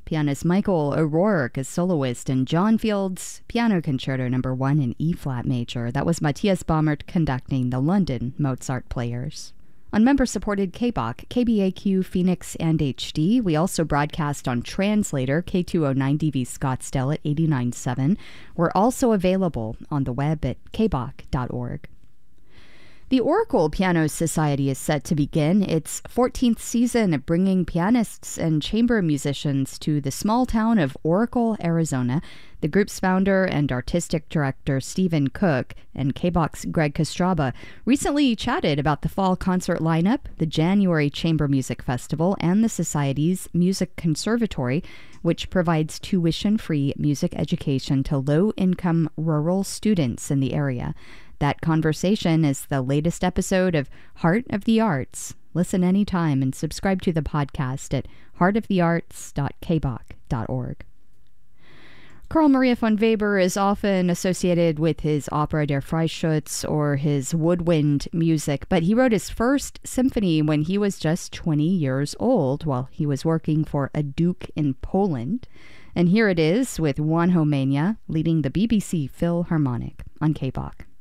Pianist Michael O'Rourke as soloist in John Field's Piano Concerto No. 1 in E-flat major. That was Matthias Baumert conducting the London Mozart Players. On member-supported KBOC, KBAQ, Phoenix, and HD. We also broadcast on Translator, K209DV Scottsdale at 89.7. We're also available on the web at kboc.org. The Oracle Piano Society is set to begin its 14th season of bringing pianists and chamber musicians to the small town of Oracle, Arizona. The group's founder and artistic director, Stephen Cook, and KBOC's Greg Kostraba recently chatted about the fall concert lineup, the January Chamber Music Festival, and the Society's Music Conservatory, which provides tuition-free music education to low-income rural students in the area. That conversation is the latest episode of Heart of the Arts. Listen anytime and subscribe to the podcast at heartofthearts.kboc.org. Carl Maria von Weber is often associated with his Opera der Freischütz or his woodwind music, but he wrote his first symphony when he was just 20 years old while he was working for a duke in Poland. And here it is with Juan Homania leading the BBC Philharmonic on KBOC.